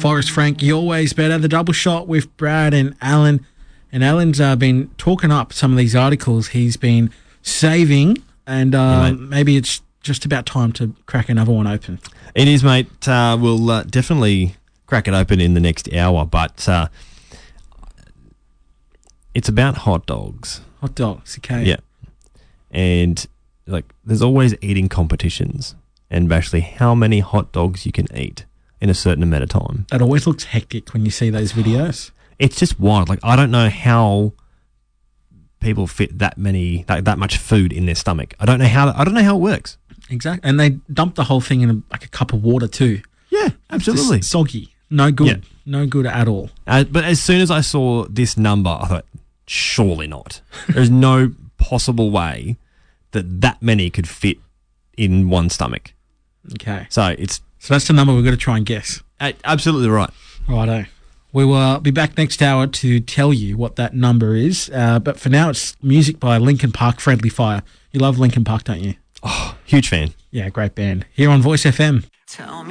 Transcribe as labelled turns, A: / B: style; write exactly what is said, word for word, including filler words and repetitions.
A: Forrest Frank, You're Always Better. The double shot with Brad and Alan. And Alan's uh, been talking up some of these articles he's been saving, and uh,
B: Yeah, mate.
A: maybe it's just about time to crack another one open.
B: It is, mate. Uh, we'll uh, definitely crack it open in the next hour, but uh, it's about hot dogs.
A: Hot dogs, okay.
B: Yeah. And, like, there's always eating competitions, and basically how many hot dogs you can eat in a certain amount of time.
A: It always looks hectic when you see those videos.
B: It's just wild. Like, I don't know how people fit that many, like, that much food in their stomach. I don't know how. I don't know how it works.
A: Exactly. And they dump the whole thing in a, like a cup of water too.
B: Yeah, absolutely.
A: Just soggy. No good.
B: Yeah.
A: No good at all.
B: Uh, but as soon as I saw this number, I thought, surely not. There's no possible way that that many could fit in one stomach.
A: Okay.
B: So it's
A: So that's the number we've got to try and guess.
B: uh, absolutely right.
A: Righto. We will uh, be back next hour to tell you what that number is. Uh, but for now, it's music by Linkin Park, Friendly Fire. You love Linkin Park, don't you?
B: Oh, huge fan.
A: Yeah, great band. Here on Voice F M.
C: Tell me